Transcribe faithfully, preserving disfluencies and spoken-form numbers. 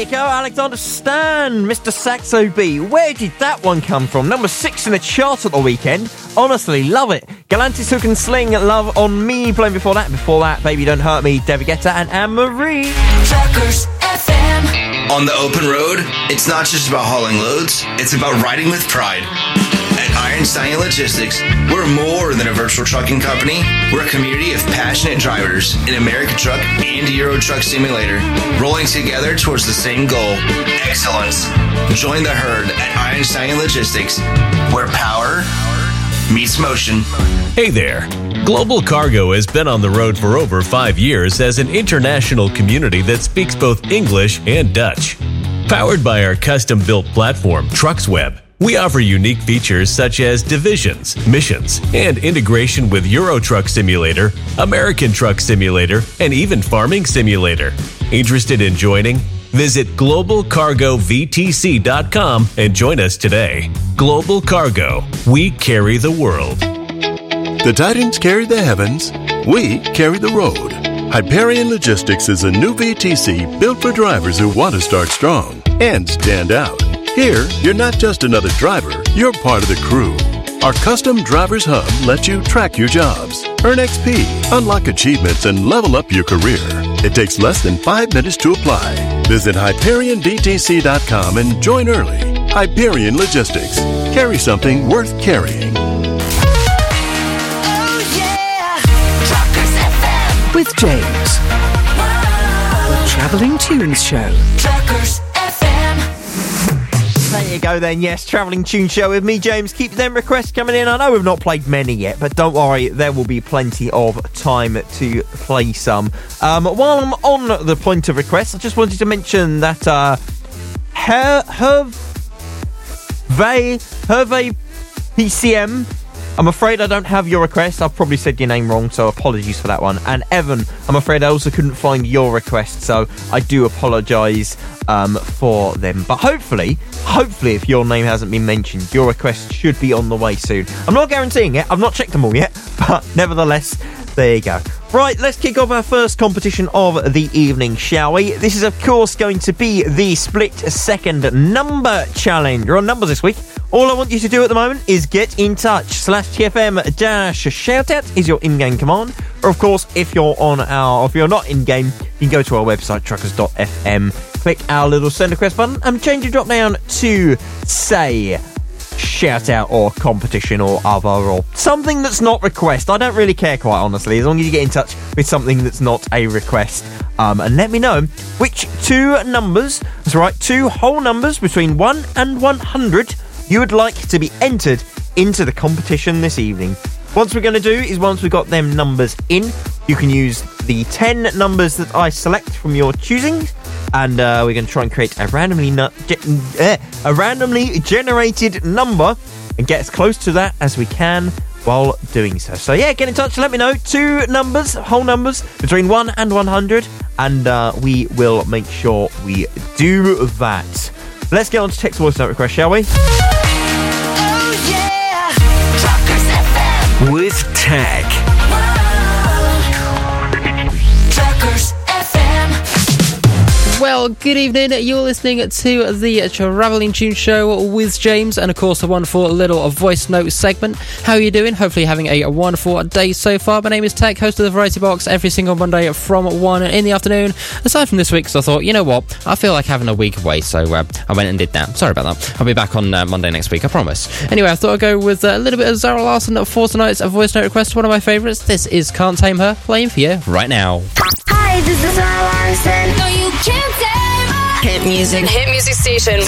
you go, Alexander Stan, Mister Saxo B. Where did that one come from? Number six in the chart at the weekend. Honestly, love it. Galantis Hook and Sling, Love on Me. Playing before that. Before that, Baby Don't Hurt Me, David Guetta and Anne-Marie. Truckers F M. On the open road, it's not just about hauling loads, it's about riding with pride. At Iron Stallion Logistics, we're more than a virtual trucking company. We're a community of passionate drivers in American Truck and Euro Truck Simulator, rolling together towards the same goal, excellence. Join the herd at Iron Stallion Logistics, where power meets motion. Hey there. Global Cargo has been on the road for over five years as an international community that speaks both English and Dutch. Powered by our custom-built platform, TrucksWeb, we offer unique features such as divisions, missions, and integration with Euro Truck Simulator, American Truck Simulator, and even Farming Simulator. Interested in joining? Visit global cargo v t c dot com and join us today. Global Cargo, we carry the world. The Titans carry the heavens, we carry the road. Hyperion Logistics is a new V T C built for drivers who want to start strong and stand out. Here, you're not just another driver, you're part of the crew. Our custom Drivers Hub lets you track your jobs, earn X P, unlock achievements, and level up your career. It takes less than five minutes to apply. Visit hyperion v t c dot com and join early. Hyperion Logistics. Carry something worth carrying. With James. The Travelling Tunes Show. Truckers F M. There you go then, yes, Travelling Tune Show with me, James. Keep them requests coming in. I know we've not played many yet, but don't worry, there will be plenty of time to play some. Um, while I'm on the point of requests, I just wanted to mention that uh, Her- Herve Herve P C M, I'm afraid I don't have your request. I've probably said your name wrong, so apologies for that one. And Evan, I'm afraid I also couldn't find your request, so I do apologise um, for them. But hopefully, hopefully, if your name hasn't been mentioned, your request should be on the way soon. I'm not guaranteeing it. I've not checked them all yet, but nevertheless, there you go. Right, let's kick off our first competition of the evening, shall we? This is, of course, going to be the split second number challenge. You're on numbers this week. All I want you to do at the moment is get in touch. Slash T F M dash shoutout is your in-game command. Or, of course, if you're on our, or if you're not in-game, you can go to our website, truckers dot f m, click our little send request button, and change your drop down to, say, shout out or competition or other or something that's not request. I don't really care, quite honestly, as long as you get in touch with something that's not a request. Um, and let me know which two numbers, that's right, two whole numbers between one and one hundred you would like to be entered into the competition this evening. Once we're going to do is once we've got them numbers in, you can use the ten numbers that I select from your choosing, and uh, we're going to try and create a randomly nu- ge- uh, a randomly generated number and get as close to that as we can while doing so. So yeah, get in touch, let me know. Two numbers, whole numbers, between one and one hundred, and uh, we will make sure we do that. Let's get on to text voice note request, shall we? Oh yeah. Truckers F M. With Tag. Truckers F M. Well, good evening. You're listening to the Travelling Tune Show with James, and of course a wonderful little voice note segment. How are you doing? Hopefully having a wonderful day so far. My name is Tech, host of the Variety Box every single Monday from one in the afternoon. Aside from this week, so I thought, you know what, I feel like having a week away, so uh, I went and did that. Sorry about that. I'll be back on uh, Monday next week, I promise. Anyway, I thought I'd go with a little bit of Zara Larsson for tonight's voice note request. One of my favourites. This is Can't Tame Her, playing for you right now. Hi, this is Zara Larsson. No, you can't tame her. Hit music. Hit music station.